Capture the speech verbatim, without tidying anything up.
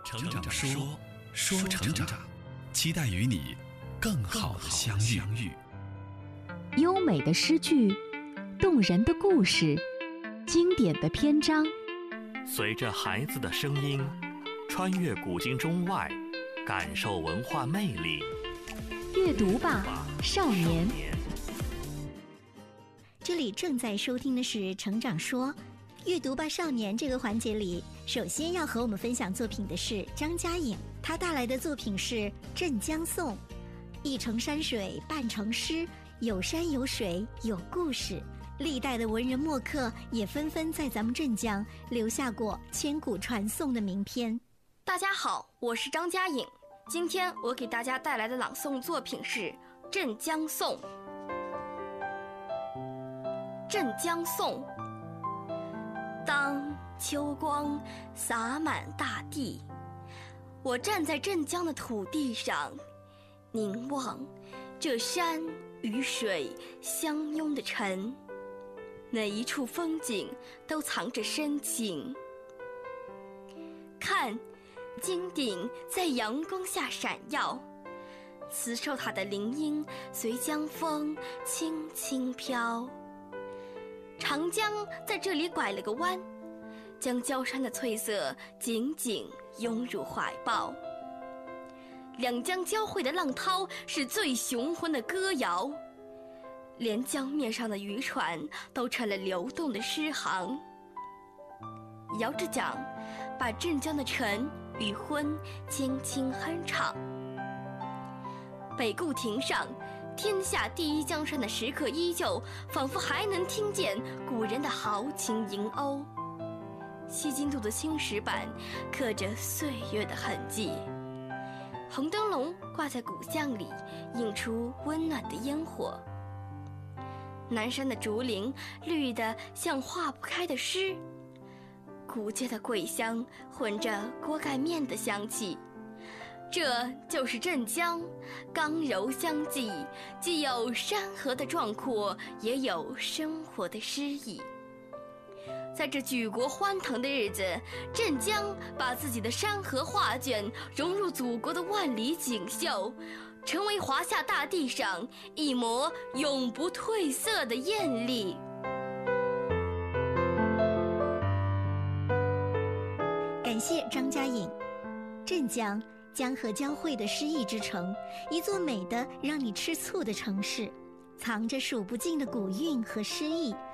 成长说，说成长，期待与你更好的相遇。 优美的诗句，动人的故事，经典的篇章， 随着孩子的声音，穿越古今中外，感受文化魅力。 阅读吧，少年。 这里正在收听的是成长说，阅读吧少年这个环节里，首先要和我们分享作品的是张嘉颖，他带来的作品是《镇江颂》，一程山水半成诗，有山有水有故事。历代的文人墨客也纷纷在咱们镇江留下过千古传颂的名篇。 大家好，我是张嘉颖，今天我给大家带来的朗诵作品是《镇江颂》。《镇江颂》，当秋光洒满大地，我站在镇江的土地上，凝望这山与水相拥的城，每一处风景都藏着深情。看，金顶在阳光下闪耀，慈寿塔的林荫随江风轻轻飘。长江在这里拐了个弯，将焦山的翠色紧紧拥入怀抱。两江交汇的浪涛是最雄浑的歌谣，连江面上的渔船都成了流动的诗行。摇着桨，把镇江的晨与昏轻轻哼唱。北固亭上，天下第一江山的时刻依旧，仿佛还能听见古人的豪情吟欧。西津渡的青石板刻着岁月的痕迹，红灯笼挂在古巷里，映出温暖的烟火。南山的竹林绿得像化不开的诗，古街的桂香混着锅盖面的香气。这就是镇江，刚柔相济，既有山河的壮阔，也有生活的诗意。在这举国欢腾的日子，镇江把自己的山河画卷融入祖国的万里锦绣，成为华夏大地上一抹永不褪色的艳丽。 感谢张嘉颖。镇江，江河交汇的诗意之城，一座美得让你吃醋的城市，藏着数不尽的古韵和诗意。